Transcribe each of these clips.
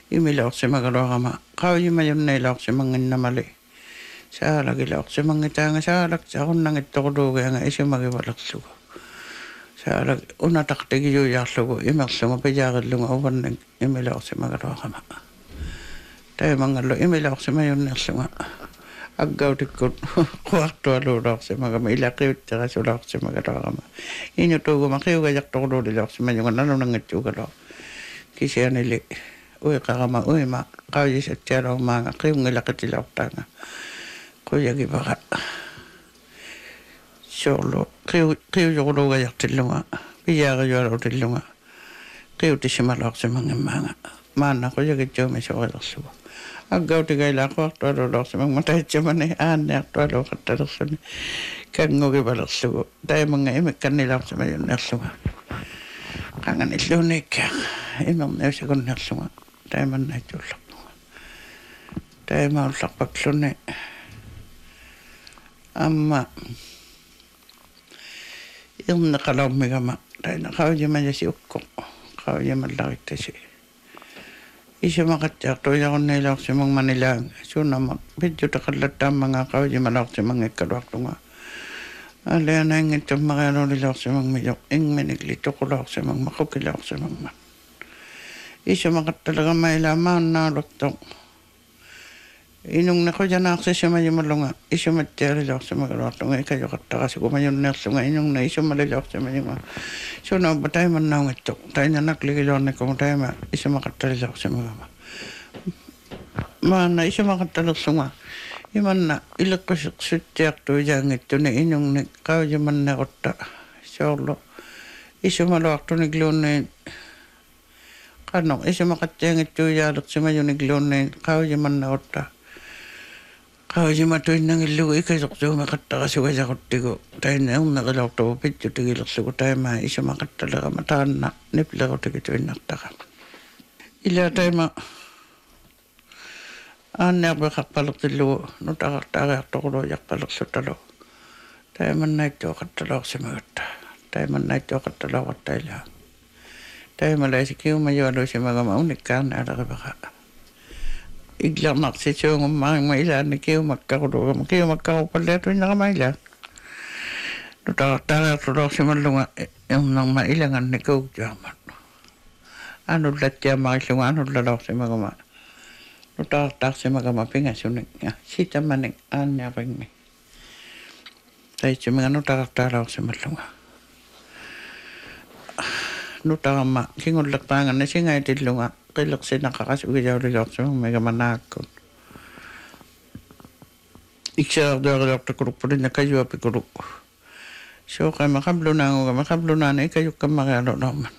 imilorsimagaluarama qaujimajunniilorsimanginnamali saalagilorsimangitaanga saalaktarunnangittoquluugianga isumagivalerlugu saalag unataqtigiyuiarlugu imerlunga pijaaqillunga uvannik imilorsimagaluarama taimangallu imilorsimajunnerlunga aggautikut quartualuulorsimagama ilaqiutterasulaorsimagaluarama inutuuguma qiugajaqtoquluulilorsimajunga nalunangittuugalor kisianili uiqarama uima qaujisattialormaanga qiungilaqitilaortaanga quyagivaqa soorlu qiujuquluugajartillunga pijaaqiyualuutillunga qiutisimalorsimangimmaanga maanna quyagitsuumi soorilerlugu aggautigailaaquartualuulorsimang mataitsamani aanniartualuuqattalerluni kangugivalerlugu taimanga imikkannilaorsimajunnerluga qanganilluunikka imerniusikunnerluga taimannaitsuullerluga taimaullaqpakluni amma irneqalormigama taina qaujimajasiukko qaujimallarittasi isumaqattiartuijarunniilorsimang manilaanga suunama pitjutaqallattaamanga qaujimalaorsimangikkaluarlunga alianaingittummarialuulilorsimang mijo ingminikli tuqulorsimang maqukilorsimangman isumaqattaleqama ilaamaannaalortoq inungnequjanaarsisimajimallunga isumattialilorsimagaluarlunga ikajoqattaqasikumayunnerlunga inungna isumalilorsimajunga suunapa taimannaungittoq tainanakligiluarnikkumu taima isumaqattalilorsimagama maanna isumaqattalerlunga imanna ileqqusuttiartuijaangittuni inungnik qaujimannequtta soorlu isumaluartunikluunniin qannoq isumaqattiangittuijaaleqsimajunikluunniin qaujimannequtta qaujimatuinnangillugu ikasoqsuumeqattaqasugajaquttigu tainna erneqilortugu pitjutigilerlugu taimaa isumaqattaleqama taanna niplerutikituinnartaqama ila taima aanniarpeqarpalertillugu nutaqartaariartoquluujarpalerlutalu taimannaittuoqattaloorsimagatta taimannaittuoqattaloortailaa taimalaisikiumajualuusimagama unikkaarnialeripeqa iglarnarsiisuungummaringma ilaanni kiumakkaquluugama kiumakkaruppalliatuinnaqama ilaa nutaqartaariartuloorsimallunga ernerma ilanganni kuugtuarmat anullattiammarillunga anullalorsimagama nutaqartaarsimagama pingasunik sitamanik aanniaringmi taitsuminga nutaqartaaloorsimallunga nutaqamma kingullerpaanganna singaitillunga qilleqsinaqaqasugijaulilorsimang megamanaakkun iksaartuarilortakulukpulinna kajuapikuluk sooqama qablunaangugama qablunaana ikajukkammarialulorman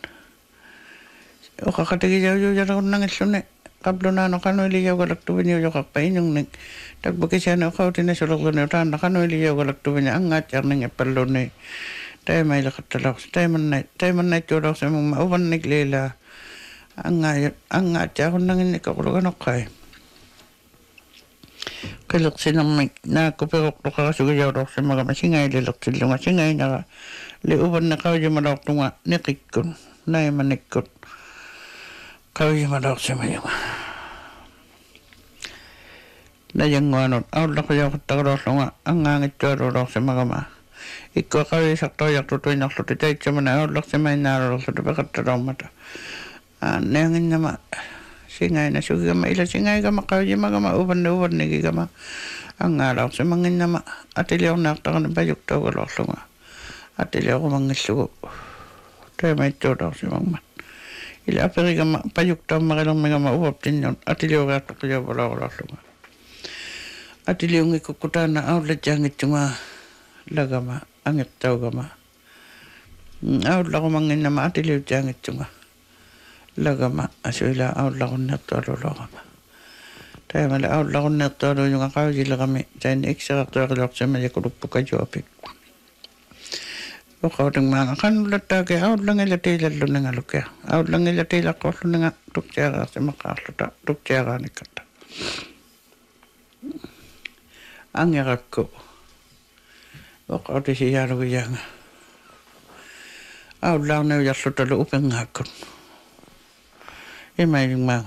oqaqatigijaujuujalaqunnangilluni qablunaano qanuilijaugalaktuviñuujoqarpa inungnik takpakisiani oqautina sulerluni utaanna qanuilijaugalaktuviña angaatiarningippalluni taimaileqattaloorsi taimannaittuulorsimangma uvannik liilaa angaatiarunnaginnikkaquluganoqqai qilleqsinermik naakkupiruqtuqarasugijaulorsimagama singaililertillunga singainara li uvanneqaujimaloortunga niqikkun naimanikkut qaujimaloorsimajunga najanguanut aullaqujauqattaqaloorlunga angaangittualuulorsimagama ikkua qaujisartoijartutuinarluti taitsamana aullaqsimainnaalulorluti peqattaloormata aannianginnama singaina sugigama ila singaigama qaujimagama uvannigigama angaalaorsimanginnama atiliornaartaqani pajuktaugalorlunga atiliorumangillugu taimaittuulorsimangman ila aperigama pajuktaummarilormigama uvaptinnun atilioriartoqijavaloorlorlunga atiliungikkukutaana aullajaangittunga lagama angirtaugama aullaqumanginnama atiliutjaangittunga lagama asuila aullaqunnertualulorama taimala aullaqunnertualujunga qaujileqami tainna ikserartuarilorsimajakuluppukajuapik oqautingmaanga qanullattaake aullangilatiilallunningalukea aullangilatiilaqqorlunninga tuktiaraarsimaqaarluta tuktiaraanikkata angerakku oqautisiyaalugijanga aullaarniujarlutalu upenngaakkun imailingmaanga